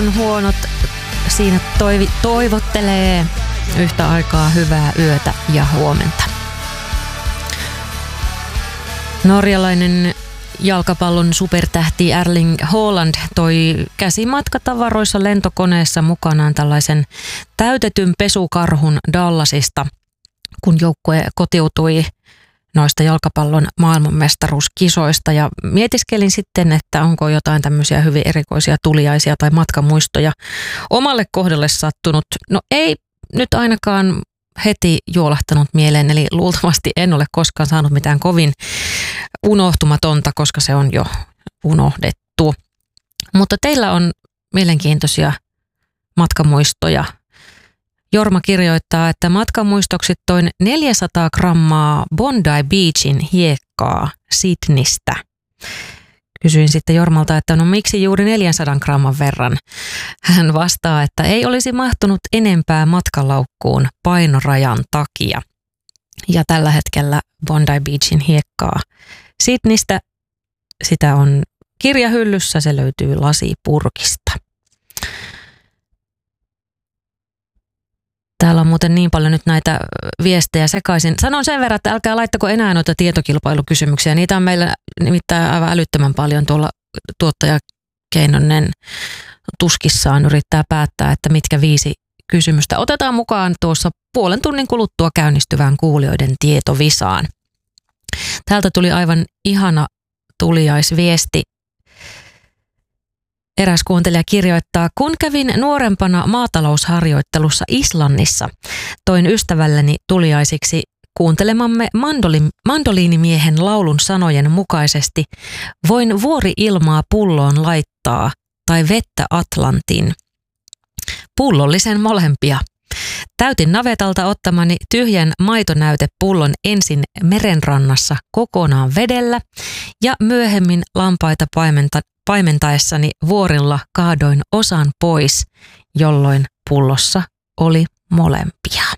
Huonot siinä toivottelee yhtä aikaa hyvää yötä ja huomenta. Norjalainen jalkapallon supertähti Erling Haaland toi käsimatkatavaroissa lentokoneessa mukanaan tällaisen täytetyn pesukarhun Dallasista, kun joukkue kotiutui noista jalkapallon maailmanmestaruuskisoista, ja mietiskelin sitten, että onko jotain tämmöisiä hyvin erikoisia tuliaisia tai matkamuistoja omalle kohdalle sattunut. No ei nyt ainakaan heti juolahtanut mieleen, eli luultavasti en ole koskaan saanut mitään kovin unohtumatonta, koska se on jo unohdettu. Mutta teillä on mielenkiintoisia matkamuistoja. Jorma kirjoittaa, että matkamuistoksi toin 400 grammaa Bondi Beachin hiekkaa Sydneystä. Kysyin sitten Jormalta, että no miksi juuri 400 gramman verran? Hän vastaa, että ei olisi mahtunut enempää matkalaukkuun painorajan takia. Ja tällä hetkellä Bondi Beachin hiekkaa Sydneystä, sitä on kirjahyllyssä, se löytyy lasipurkista. Täällä on muuten niin paljon nyt näitä viestejä sekaisin. Sanon sen verran, että älkää laittako enää noita tietokilpailukysymyksiä. Niitä on meillä nimittäin aivan älyttömän paljon. Tuolla tuottaja Keinonen tuskissaan yrittää päättää, että mitkä 5 kysymystä otetaan mukaan tuossa puolen tunnin kuluttua käynnistyvään kuulijoiden tietovisaan. Täältä tuli aivan ihana tuliaisviesti. Eräs kuuntelija kirjoittaa, kun kävin nuorempana maatalousharjoittelussa Islannissa, toin ystävälleni tuliaisiksi kuuntelemamme mandoliinimiehen laulun sanojen mukaisesti, voin vuori-ilmaa pulloon laittaa tai vettä Atlantin. Pullollisen molempia. Täytin navetalta ottamani tyhjän maitonäytepullon ensin merenrannassa kokonaan vedellä ja myöhemmin lampaita paimentaessani vuorilla kaadoin osan pois, jolloin pullossa oli molempia.